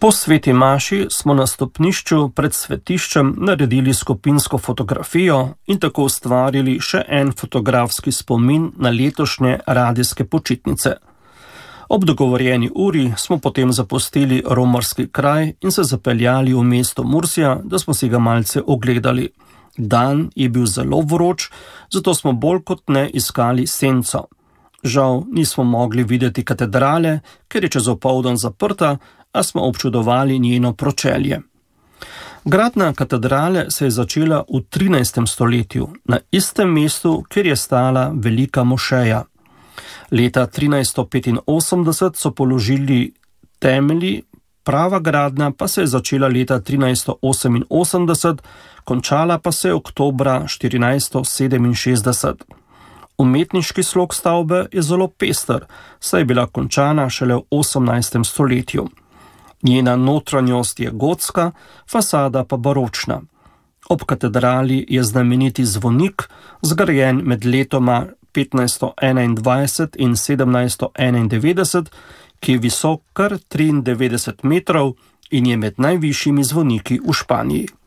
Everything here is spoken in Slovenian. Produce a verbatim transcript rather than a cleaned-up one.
Po sveti maši smo na stopnišču pred svetiščem naredili skupinsko fotografijo in tako ustvarili še en fotografski spomin na letošnje radijske počitnice. Ob dogovorjeni uri smo potem zapustili romarski kraj in se zapeljali v mesto Mursija, da smo si ga malce ogledali. Dan je bil zelo vroč, zato smo bolj kot ne iskali senco. Žal nismo mogli videti katedrale, ker je čez opoldan zaprta, a smo občudovali njeno pročelje. Gradnja katedrale se je začela v trinajstem stoletju, na istem mestu, kjer je stala velika mošeja. Leta trinajststo petinosemdeset so položili temelji, prava gradnja pa se je začela leta trinajststo oseminosemdeset, končala pa se je oktobra štirinajststo sedeminšestdeset. Umetniški slog stavbe je zelo pester, saj je bila končana šele v osemnajstem stoletju. Njena notranjost je gotska, fasada pa baročna. Ob katedrali je znameniti zvonik, zgrajen med letoma petnajststo enaindvajset in sedemnajststo enaindevetdeset, ki je visok kar triindevetdeset metrov in je med najvišjimi zvoniki v Španiji.